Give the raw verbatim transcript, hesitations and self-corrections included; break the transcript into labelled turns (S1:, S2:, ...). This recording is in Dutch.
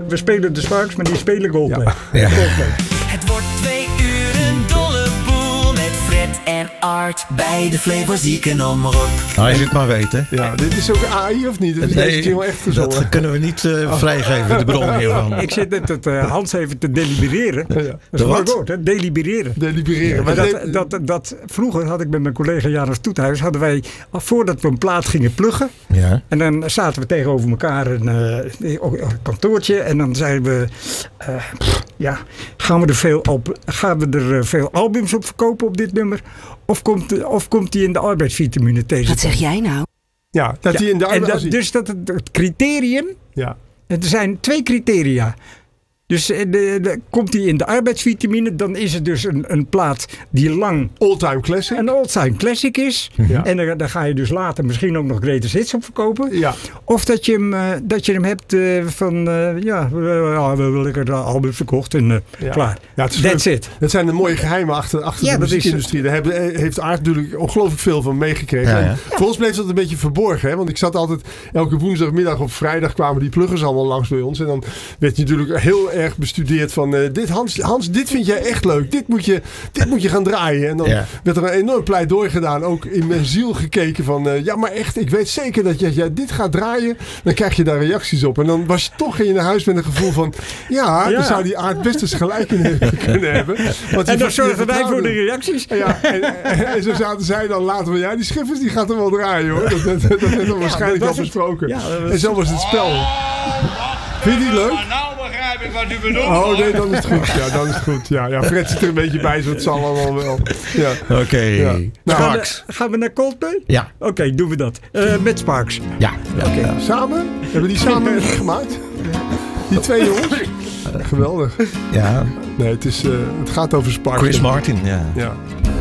S1: we spelen de Sparks, maar die spelen Coldplay.
S2: Ja. Ja.
S1: Coldplay.
S3: Het wordt twee uur een dolle boel met Fred en Art bij de Flevozieken omroep.
S2: Hij zit maar weten.
S4: Ja, dit is ook A I of niet? Dat is
S2: Nee,
S4: deze jingle echt gezongen.
S2: dat kunnen we niet uh, vrijgeven, de bron hiervan.
S1: Ik zit net het uh, Hans even te delibereren.
S4: Ja.
S1: Dat is
S2: De
S1: een mooi
S2: wat?
S1: woord, hè? Delibereren.
S4: Delibereren.
S1: Maar
S4: Maar
S1: dat,
S4: de-
S1: dat, dat, vroeger had ik met mijn collega Janus Toethuis, hadden wij, voordat we een plaat gingen pluggen,
S2: Ja.
S1: en dan zaten we tegenover elkaar in uh, een kantoortje en dan zeiden we, uh, pff, ja, gaan we er veel, op, gaan we er uh, veel albums op verkopen op dit nummer? Of komt, of komt die in de arbeidsvitamine tegen?
S5: Wat zeg jij nou?
S4: ja, dat
S1: Ja,
S4: die in de
S1: en dat,
S4: als die-
S1: dus dat het, het criterium,
S4: ja.
S1: er zijn twee criteria. Dus eh, de, de, komt die in de arbeidsvitamine, dan is het dus een, een plaat die lang
S4: All-time classic.
S1: een old-time classic is.
S4: Ja.
S1: En daar, daar ga je dus later misschien ook nog greatest hits op verkopen.
S4: Ja.
S1: Of dat je hem, uh, dat je hem hebt uh, van, uh, ja, we, ja, we hebben lekker de album verkocht en uh,
S4: Ja.
S1: klaar.
S4: Ja, het is
S1: That's
S4: leuk.
S1: it.
S4: Dat zijn de mooie geheimen achter, achter
S1: Ja,
S4: de
S1: dat is-
S4: muziekindustrie. Daar hebben, heeft Aart natuurlijk ongelooflijk veel van meegekregen.
S2: Ja, ja.
S4: En Voor ons bleef dat een beetje verborgen. Hè? Want ik zat altijd elke woensdagmiddag of vrijdag kwamen die pluggers allemaal langs bij ons. En dan werd je natuurlijk heel erg bestudeerd van uh, dit, Hans, Hans, dit vind jij echt leuk. Dit moet je, dit moet je gaan draaien. En dan
S2: Ja.
S4: werd er een enorm pleidooi gedaan. Ook in mijn ziel gekeken van uh, ja, maar echt, ik weet zeker dat jij, jij dit gaat draaien. Dan krijg je daar reacties op. En dan was je toch in je naar huis met een gevoel van ja,
S1: Ja.
S4: dan zou die Aart best eens gelijk in hebben kunnen hebben. Want
S1: En
S4: die-
S1: dan zorgen
S4: die
S1: wij voor de
S4: vertrouwde-
S1: reacties.
S4: ja, en, en, en zo zaten zij dan later van ja, die Schiffers die gaat er wel draaien hoor. Dat, dat, dat hebben we waarschijnlijk
S1: dat
S4: al
S1: was het.
S4: besproken.
S1: Ja, dat was-
S4: En zo was het spel. Vind je die leuk?
S6: Nou begrijp ik wat u bedoelt.
S4: Oh nee, dan is het goed. Ja, dan is het goed. Ja, ja Fred zit er een beetje bij, zo het zal allemaal wel. Ja.
S2: Oké.
S4: Ja. Nou,
S1: Gaan
S2: Sparks.
S1: we, gaan we naar Coldplay?
S2: Ja.
S1: Oké, okay, doen we dat. Uh, met Sparks.
S2: Ja. ja, ja.
S4: samen? Hebben die samen muziek gemaakt? Die twee jongens? Geweldig.
S2: Ja.
S4: Nee, het, is, uh, het gaat over Sparks.
S2: Chris Martin, ja.
S4: Ja.